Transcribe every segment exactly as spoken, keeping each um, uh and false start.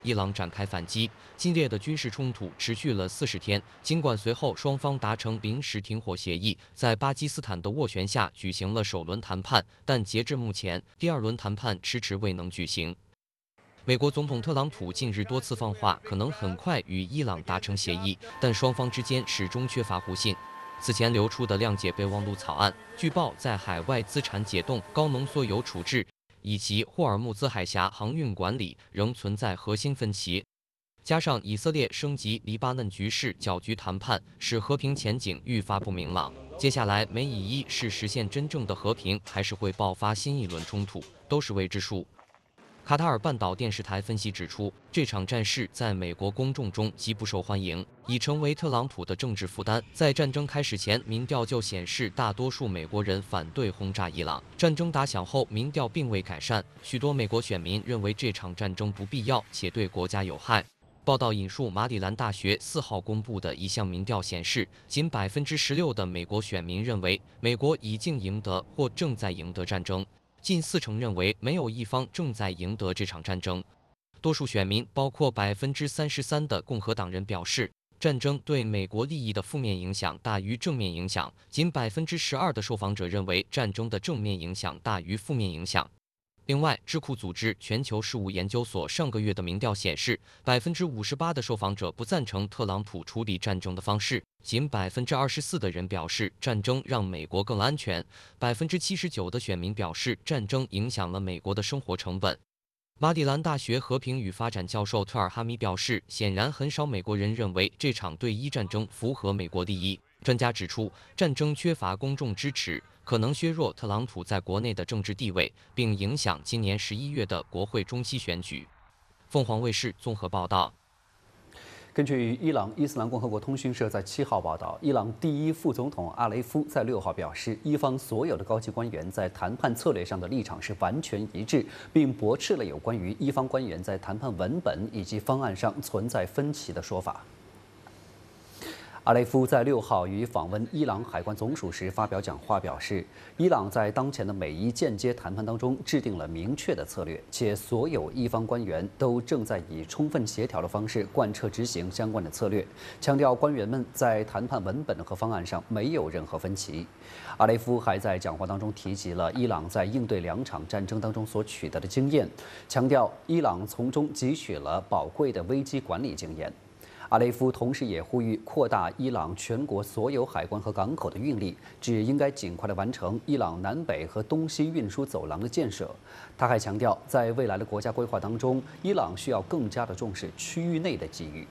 伊朗展开反击，激烈的军事冲突持续了四十天。尽管随后双方达成临时停火协议，在巴基斯坦的斡旋下举行了首轮谈判，但截至目前，第二轮谈判迟迟未能举行。美国总统特朗普近日多次放话，可能很快与伊朗达成协议，但双方之间始终缺乏互信。此前流出的谅解备忘录草案，据报在海外资产解冻、高浓缩铀处置以及霍尔木兹海峡航运管理仍存在核心分歧。加上以色列升级黎巴嫩局势搅局谈判，使和平前景愈发不明朗。接下来，美以伊是实现真正的和平，还是会爆发新一轮冲突，都是未知数。卡塔尔半岛电视台分析指出，这场战事在美国公众中极不受欢迎，已成为特朗普的政治负担。在战争开始前，民调就显示大多数美国人反对轰炸伊朗。战争打响后，民调并未改善，许多美国选民认为这场战争不必要且对国家有害。报道引述马里兰大学四号公布的一项民调显示，仅百分之十六的美国选民认为美国已经赢得或正在赢得战争。近四成认为没有一方正在赢得这场战争，多数选民，包括百分之三十三的共和党人表示，战争对美国利益的负面影响大于正面影响，仅百分之十二的受访者认为战争的正面影响大于负面影响。另外，智库组织全球事务研究所上个月的民调显示，百分之五十八的受访者不赞成特朗普处理战争的方式，仅百分之二十四的人表示战争让美国更安全，百分之七十九的选民表示战争影响了美国的生活成本。马里兰大学和平与发展教授特尔哈米表示，显然很少美国人认为这场对伊战争符合美国利益。专家指出，战争缺乏公众支持，可能削弱特朗普在国内的政治地位，并影响今年十一月的国会中期选举。凤凰卫视综合报道。 根据伊朗伊斯兰共和国通讯社在七号报道，伊朗第一副总统阿雷夫在六号表示，伊方所有的高级官员在谈判策略上的立场是完全一致，并驳斥了有关于伊方官员在谈判文本以及方案上存在分歧的说法。阿雷夫在六号与访问伊朗海关总署时发表讲话，表示，伊朗在当前的每一间接谈判当中制定了明确的策略，且所有伊方官员都正在以充分协调的方式贯彻执行相关的策略，强调官员们在谈判文本和方案上没有任何分歧。阿雷夫还在讲话当中提及了伊朗在应对两场战争当中所取得的经验，强调伊朗从中汲取了宝贵的危机管理经验。阿雷夫同时也呼吁扩大伊朗全国所有海关和港口的运力，只应该尽快的完成伊朗南北和东西运输走廊的建设。他还强调，在未来的国家规划当中，伊朗需要更加的重视区域内的机遇。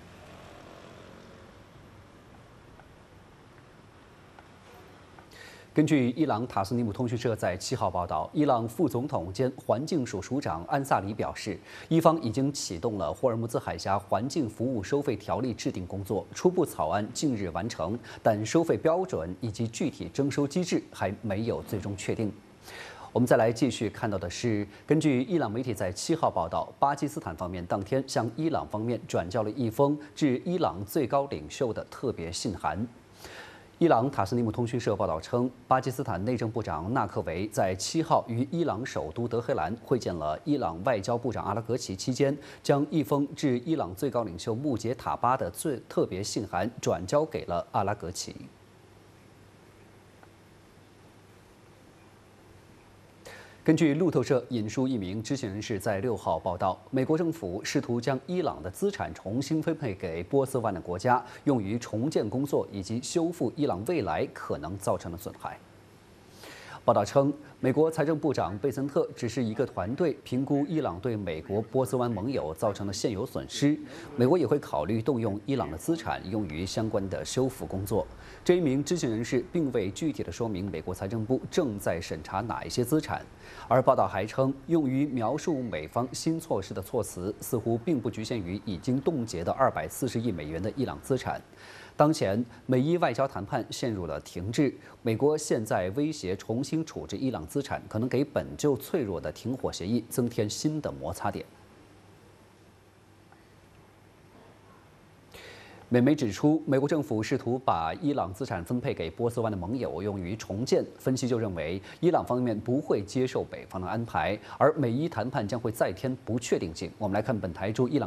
根据伊朗塔斯尼姆通讯社在七号报道，伊朗副总统兼环境署署长安萨里表示，伊方已经启动了霍尔木兹海峡环境服务收费条例制定工作，初步草案近日完成，但收费标准以及具体征收机制还没有最终确定。我们再来继续看到的是，根据伊朗媒体在七号报道，巴基斯坦方面当天向伊朗方面转交了一封致伊朗最高领袖的特别信函。伊朗塔斯尼姆通讯社报道称，巴基斯坦内政部长纳克维在七号与伊朗首都德黑兰会见了伊朗外交部长阿拉格齐期间，将一封致伊朗最高领袖穆杰塔巴的最特别信函转交给了阿拉格齐。根据路透社引述一名知情人士在六号报道，美国政府试图将伊朗的资产重新分配给波斯湾的国家，用于重建工作以及修复伊朗未来可能造成的损害。报道称，美国财政部长贝森特指示一个团队评估伊朗对美国波斯湾盟友造成的现有损失，美国也会考虑动用伊朗的资产用于相关的修复工作。这一名知情人士并未具体的说明美国财政部正在审查哪一些资产，而报道还称，用于描述美方新措施的措辞似乎并不局限于已经冻结的二百四十亿美元的伊朗资产。当前，美伊外交谈判陷入了停滞。美国现在威胁重新处置伊朗资产，可能给本就脆弱的停火协议增添新的摩擦点。美媒指出，美国政府试图把伊朗资产分配给波斯湾的盟友，用于重建。分析就认为，伊朗方面不会接受北方的安排，而美伊谈判将会再添不确定性。我们来看本台驻伊朗。